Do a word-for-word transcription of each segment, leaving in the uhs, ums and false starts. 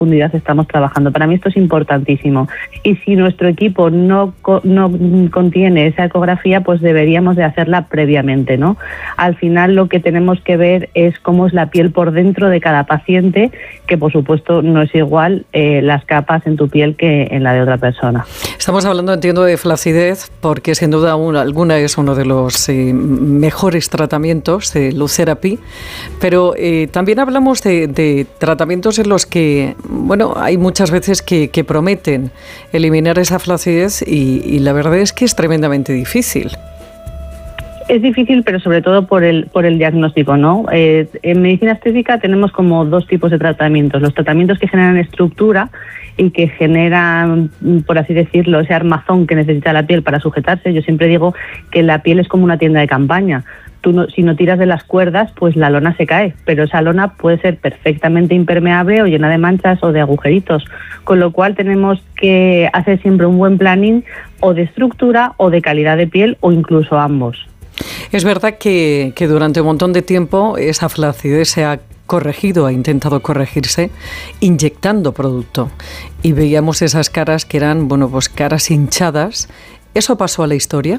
profundidad estamos trabajando. Para mí esto es importantísimo. Y si nuestro equipo no, no contiene esa ecografía, pues deberíamos de hacerla previamente, ¿no? Al final lo que tenemos que ver es cómo es la piel por dentro de cada paciente, que por supuesto no es igual eh, las capas en tu piel que en la de otra persona. Estamos hablando, entiendo, de flacidez, porque sin duda una, alguna es uno de los eh, mejores tratamientos de Luz Therapy, pero eh, también hablamos de, de tratamientos en los que, bueno, hay muchas veces que, que prometen eliminar esa flacidez y, y la verdad es que es tremendamente difícil. Es difícil, pero sobre todo por el por el diagnóstico, ¿no? Eh, en medicina estética tenemos como dos tipos de tratamientos. Los tratamientos que generan estructura y que generan, por así decirlo, ese armazón que necesita la piel para sujetarse. Yo siempre digo que la piel es como una tienda de campaña. Tú no, si no tiras de las cuerdas, pues la lona se cae, pero esa lona puede ser perfectamente impermeable o llena de manchas o de agujeritos, con lo cual tenemos que hacer siempre un buen planning o de estructura o de calidad de piel o incluso ambos. Es verdad que, que durante un montón de tiempo esa flacidez se ha corregido, ha intentado corregirse inyectando producto y veíamos esas caras que eran, bueno, pues caras hinchadas. ¿Eso pasó a la historia?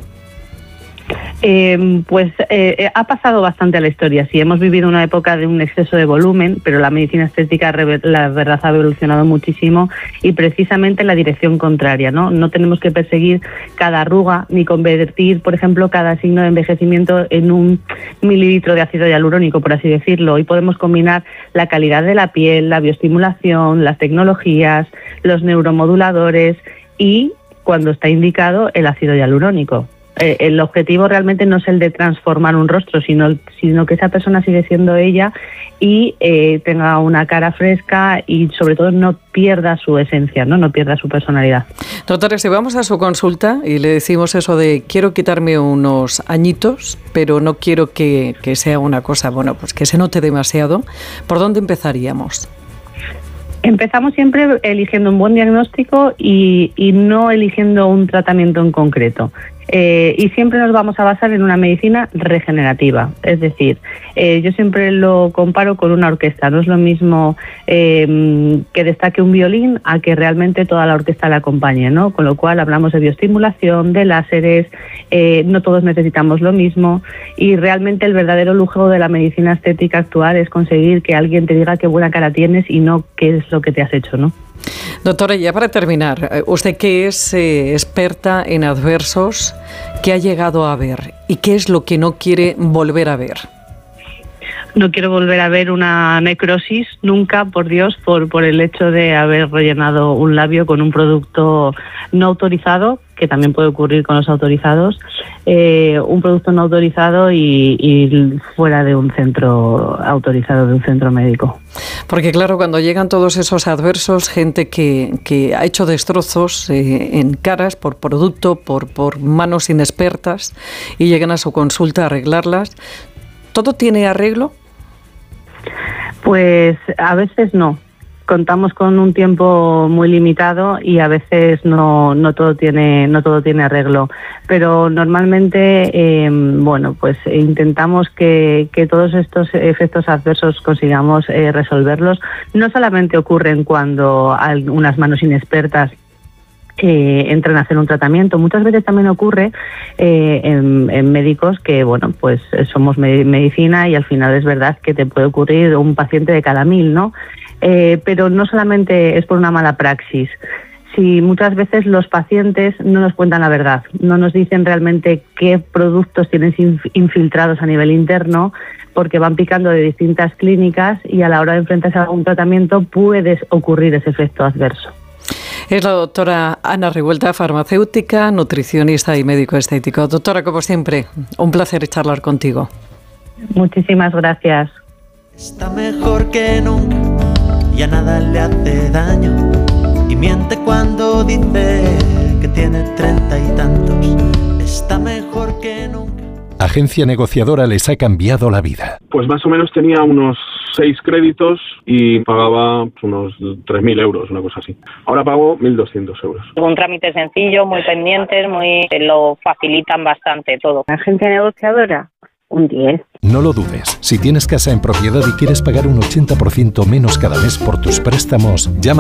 Eh, pues eh, ha pasado bastante a la historia. Sí, hemos vivido una época de un exceso de volumen, pero la medicina estética, la verdad, ha evolucionado muchísimo y precisamente en la dirección contraria, ¿no? No tenemos que perseguir cada arruga ni convertir, por ejemplo, cada signo de envejecimiento en un mililitro de ácido hialurónico, por así decirlo. Hoy podemos combinar la calidad de la piel, la bioestimulación, las tecnologías, los neuromoduladores y, cuando está indicado, el ácido hialurónico. Eh, el objetivo realmente no es el de transformar un rostro, sino, sino que esa persona sigue siendo ella y eh, tenga una cara fresca y sobre todo no pierda su esencia, no, no pierda su personalidad. Doctora, si vamos a su consulta y le decimos eso de quiero quitarme unos añitos, pero no quiero que, que sea una cosa, bueno, pues que se note demasiado, ¿por dónde empezaríamos? Empezamos siempre eligiendo un buen diagnóstico y, y no eligiendo un tratamiento en concreto. Eh, y siempre nos vamos a basar en una medicina regenerativa. Es decir, eh, yo siempre lo comparo con una orquesta. No es lo mismo eh, que destaque un violín a que realmente toda la orquesta la acompañe, ¿no? Con lo cual hablamos de bioestimulación, de láseres, eh, no todos necesitamos lo mismo y realmente el verdadero lujo de la medicina estética actual es conseguir que alguien te diga qué buena cara tienes y no qué es lo que te has hecho, ¿no? Doctora, ya para terminar, usted que es eh, experta en adversos, ¿qué ha llegado a ver y qué es lo que no quiere volver a ver? No quiero volver a ver una necrosis nunca, por Dios, por, por el hecho de haber rellenado un labio con un producto no autorizado, que también puede ocurrir con los autorizados, eh, un producto no autorizado y, y fuera de un centro autorizado, de un centro médico. Porque claro, cuando llegan todos esos adversos, gente que, que ha hecho destrozos eh, en caras por producto, por, por manos inexpertas y llegan a su consulta a arreglarlas, ¿todo tiene arreglo? Pues a veces no. Contamos con un tiempo muy limitado y a veces no no todo tiene no todo tiene arreglo, pero normalmente eh, bueno pues intentamos que, que todos estos efectos adversos consigamos eh, resolverlos. No solamente ocurren cuando hay unas manos inexpertas Eh, entran a hacer un tratamiento. Muchas veces también ocurre eh, en, en médicos que, bueno, pues somos me- medicina y al final es verdad que te puede ocurrir un paciente de cada mil, ¿no? Eh, pero no solamente es por una mala praxis. Si muchas veces los pacientes no nos cuentan la verdad, no nos dicen realmente qué productos tienen infiltrados a nivel interno, porque van picando de distintas clínicas y a la hora de enfrentarse a un tratamiento puede ocurrir ese efecto adverso. Es la doctora Ana Revuelta, farmacéutica, nutricionista y médico estético. Doctora, como siempre, un placer charlar contigo. Muchísimas gracias. Está mejor que nunca y a nada le hace daño y miente cuando dice que tiene treinta y tantos. Está mejor que nunca. Agencia Negociadora les ha cambiado la vida. Pues más o menos tenía unos seis créditos y pagaba unos tres mil euros, una cosa así. Ahora pago mil doscientos euros. Un trámite sencillo, muy pendientes, muy lo facilitan bastante todo. Agencia Negociadora, un diez. No lo dudes. Si tienes casa en propiedad y quieres pagar un ochenta por ciento menos cada mes por tus préstamos, llama